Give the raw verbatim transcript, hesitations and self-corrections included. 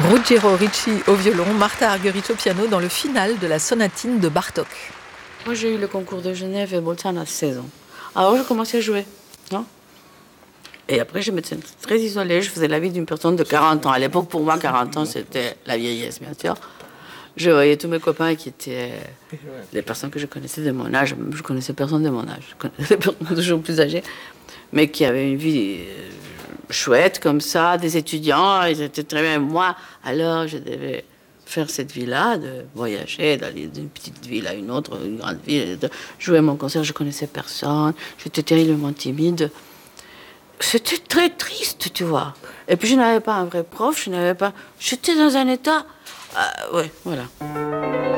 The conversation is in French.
Ruggiero Ricci au violon, Martha Argerich au piano dans le final de la sonatine de Bartók. Moi, j'ai eu le concours de Genève et Bolzano à seize ans. Alors, je commençais à jouer. Non et après, je m'étais très isolée. Je faisais la vie d'une personne de quarante ans. À l'époque, pour moi, quarante ans, c'était la vieillesse, bien sûr. Je voyais tous mes copains qui étaient les personnes que je connaissais de mon âge. Je connaissais personne de mon âge. Je connaissais des personnes toujours plus âgées, mais qui avaient une vie chouette comme ça, des étudiants. Ils étaient très bien. Moi, alors, je devais faire cette vie-là, de voyager, d'aller d'une petite ville à une autre, une grande ville, de jouer mon concert. Je connaissais personne. J'étais terriblement timide. C'était très triste, tu vois. Et puis, je n'avais pas un vrai prof, je n'avais pas... J'étais dans un état... Euh, ouais, voilà.